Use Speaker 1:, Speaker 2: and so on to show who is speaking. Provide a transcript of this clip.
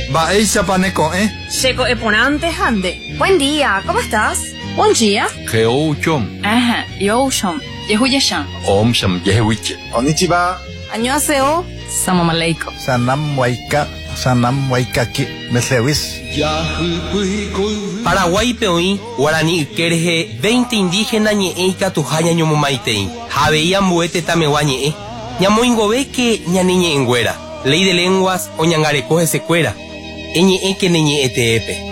Speaker 1: Baeisa paneco,
Speaker 2: Checo eponante hande.
Speaker 3: Buen día, ¿cómo estás?
Speaker 2: Buen día.
Speaker 1: Geouchom.
Speaker 2: Ajá, yoshom. Yehuyashan.
Speaker 1: Om Sham Yehuiche.
Speaker 4: Konnichiwa.
Speaker 2: Annyeonghaseyo. Salam aleikum.
Speaker 4: Sanam waikaki. Meslewis.
Speaker 5: Paraguay peoí, Guarani Kerje, 20 indígenas ñeeika tujaña ñomomaitei. Javeía muete tamewa ñee. Ñamoingove que ñaniñe engüera. Ley de lenguas o ñangarecoge secuera. Eñe que neñe eteepe.